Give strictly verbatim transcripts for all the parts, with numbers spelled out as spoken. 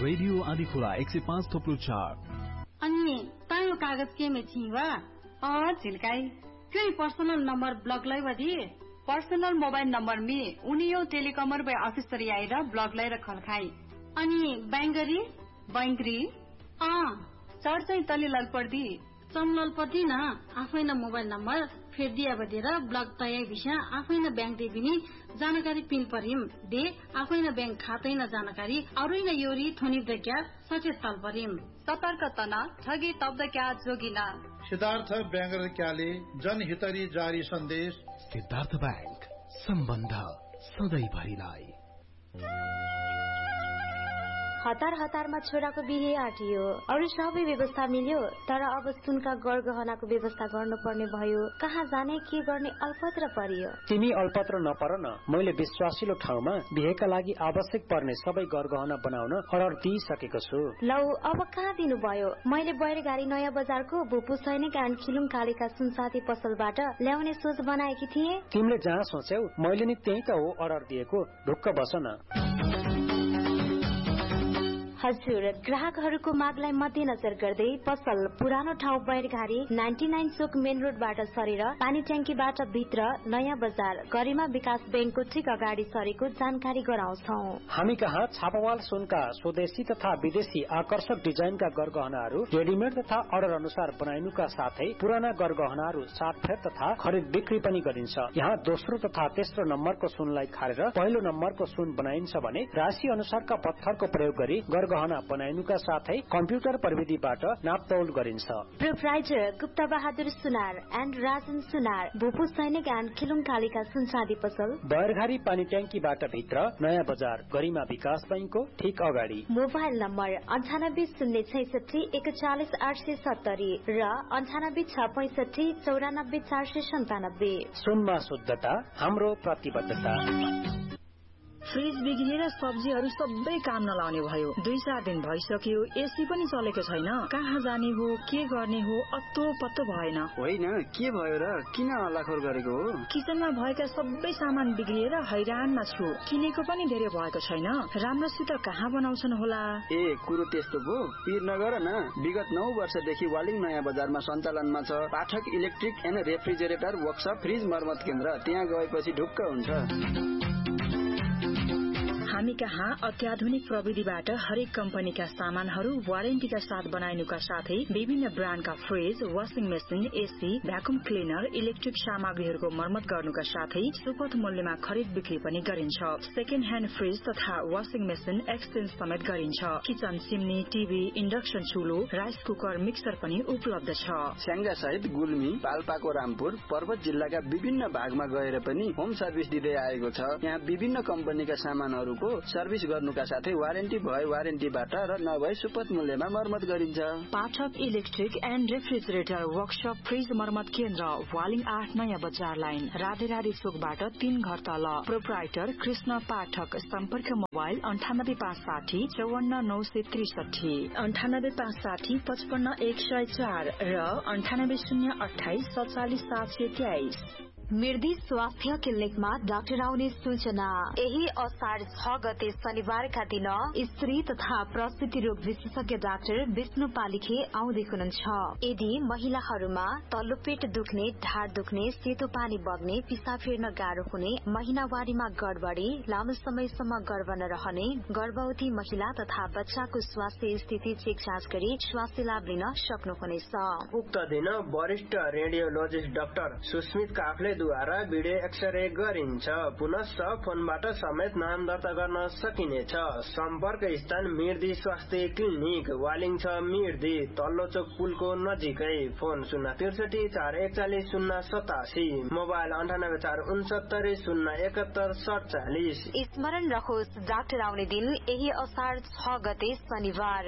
Radio Adhikhola एक सय पाँच थोप्लो चार। अनि तायो कागज के में छिवा अ झिल्काई क्यों पर्सनल नंबर ब्लॉक लाई वधी पर्सनल मोबाइल नंबर में उनियो टेलिकॉमर बे ऑफिसर आएर ब्लॉक लाई रखल खाई। अनि बैंगरी बैंकरी अ चढ चाहिँ तले ललपर्दी चमललपति न आफै न मोबाइल नंबर फेर दिया बदेर ब्लॉक तय विषय आफै न बैंक दे बिनी जानकारी पिन परिम दे आफै न बैंक खातै न जानकारी अरु न योरी थोनी दग्या सचेत तल परिम सतर्क तना ठगी तब्द क्या जोगिना। सिद्धार्थ बैंक क्याले जनहितरी जारी सन्देश। सिद्धार्थ बैंक सम्बन्ध सधैँ भरिलाई। हतार हतारमा छोराको बिहे आटियो, अरू सबै व्यवस्था मिल्यो, तर अब सुनका गरगहनाको व्यवस्था गर्नुपर्ने भयो। कहाँ जाने के गर्ने अल्पत्र परियो। तिमी अल्पत्र नपर न, मैले विश्वासिलो ठाउँमा बिहेका लागि आवश्यक पर्ने सबै गरगहना बनाउन अर्डर दिइसकेको छु। लौ अब कहाँ दिनु भयो? मैले बैरगाडी नयाँ बजारको भुपु सैनिक एन्ड खिलुङ कालीका सुनसाथी पसलबाट ल्याउने सोच बनाएकी थिए। तिमीले जहाँ सोच्यौ मैले नि त्यही त हो अर्डर दिएको, ढुक्क बस न। हजुर, ग्राहकहरूको मागलाई मध्यनजर गर्दै पसल पुरानो ठाउँ बैरघारी नाइन्टी नाइन चोक मेन रोडबाट सरेर पानी ट्याङ्कीबाट भित्र नयाँ बजार गरिमा विकास बैंकको ठिक अगाडि सरेको जानकारी गराउँछौ। हामी कहाँ छापावाल सुनका स्वदेशी तथा विदेशी आकर्षक डिजाइनका गरगहनाहरू रेडिमेड तथा अर्डर अनुसार बनाइनुका साथै पुराना गरगहनाहरू साटफेर तथा खरिद बिक्री पनि गरिन्छ। यहाँ दोस्रो तथा तेस्रो नम्बरको सुनलाई खारेर पहिलो नम्बरको सुन बनाइन्छ भने राशि अनुसारका पत्थरको प्रयोग गरी गहना बनाइनुका साथै कम्प्युटर प्रविधिबाट नापतौल गरिन्छ। Proprietor Gupta Bahadur Sunar and Rajan सुनार, भूपू सैनिक एन्ड खिलुङ कालीका सुनचाँदी पसल बैरघारी पानी ट्याङ्कीबाट भित्र नयाँ बजार गरिमा विकास बैंकको ठीक अगाडि। मोबाइल नम्बर अन्ठानब्बे शून्य छैसठी एकचालिस आठ सय सत्तरी र अन्ठानब्बे छ पैसठी चौरानब्बे चार सय सन्तानब्बे। सुनमा शुद्धता हाम्रो प्रतिबद्धता। फ्रिज बिग्रिएर सब्जीहरू सबै काम नलाउने भयो। दुई चार दिन भइसक्यो, एसी पनि चलेको छैन। कहाँ जाने हो, के गर्ने हो, अत्तो पत्तो भएन। होइन, के भयो र? किन हल्लाखोर गरेको हो? किचनमा भएका सबै सामान बिग्रिएर हैरानमा छु। किनेको पनि धेरै भएको छैन। राम्रोसित कहाँ बनाउँछन् होला? ए, कुरो त्यस्तो भो? पिर नगर न। विगत नौ वर्षदेखि वालिङ नयाँ बजारमा सञ्चालनमा छ पाठक electric and refrigerator workshop fridge मर्मत केन्द्र। त्यहाँ गएपछि ढुक्क हुन्छ। हामी कहाँ अत्याधुनिक प्रविधिबाट हरेक कम्पनीका सामानहरू वारेन्टीका साथ बनाइनुका साथै विभिन्न ब्रान्डका fridge, washing machine, AC, vacuum cleaner, electric सामग्रीहरूको मर्मत गर्नुका साथै सुपथ मूल्यमा खरिद बिक्री पनि गरिन्छ। सेकेन्ड ह्यान्ड फ्रिज तथा वाशिङ मेसिन एक्सचेन्ज समेत गरिन्छ। Kitchen chimney, TV, induction चुलो, rice cooker, mixer पनि उपलब्ध छ। स्याङ्जा सहित गुल्मी, पाल्पाको रामपुर, पर्वत जिल्लाका विभिन्न भागमा गएर पनि होम सर्भिस दिँदै आएको छ। यहाँ विभिन्न कम्पनीका सामानहरू सर्भिस गर्नुका साथै वारेन्टी भए वारेन्टीबाट र नभए सुपथ मूल्यमा मर्मत गरिन्छ। पाठक electric and refrigerator workshop fridge मर्मत केन्द्र, वालिङ आठ नयाँ बजार लाइन, राधेराधी चोकबाट तीन घर तल। प्रोप्राइटर कृष्ण पाठक। सम्पर्क मोबाइल अन्ठानब्बे पाँच साठी चौवन्न नौ सय त्रिसठी, अन्ठानब्बे पाँच साठी पचपन्न एक सय चार र अन्ठानब्बे शून्य अठाइस सत्तालिस सात सय तेइस। मिर्दी स्वास्थ्य क्लिनिकमा डाक्टर आउने सूचना। यही असार छ गते शनिबारका दिन स्त्री तथा प्रसूति रोग विशेषज्ञ डाक्टर विष्णु पालिखे आउँदै हुनुहुन्छ। यदि महिलाहरूमा तल्लो पेट दुख्ने, ढाड दुख्ने, सेतो पानी बग्ने, पिसाब फेर्न गाह्रो हुने, महिनावारीमा गडबडी, लामो समयसम्म गर्भ नरहने, गर्भवती महिला तथा बच्चाको स्वास्थ्य स्थिति चेक जाँच गरी स्वास्थ्य लाभ लिन सक्नुहुनेछ। उक्त दिन वरिष्ठ रेडियोलोजिस्ट डाक्टर सुस्मित काफले द्वारा भिडियो एक्सरे गरिन्छ। पुनश्च फोनबाट समेत नाम दर्ता गर्न सकिनेछ। सम्पर्क स्थान मिर्दी स्वास्थ्य क्लिनिक, वालिङ छ मिर्दी, तल्लो चोक पुलको नजिकै। फोन शून्य त्रिसठी चार एकचालिस शून्य सतासी, मोबाइल अन्ठानब्बे चार उनसत्तरी शून्य एकहत्तर सडचालिस। स्मरण रहोस्, डाक्टर आउने दिन यही असार छ गते शनिबार।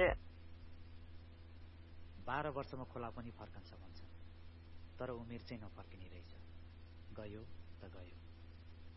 बाह्र वर्षमा खोला पनि फर्कन्छ भन्छ, तर उमेर चाहिँ नफर्किने रहेछ। गयो त गयो।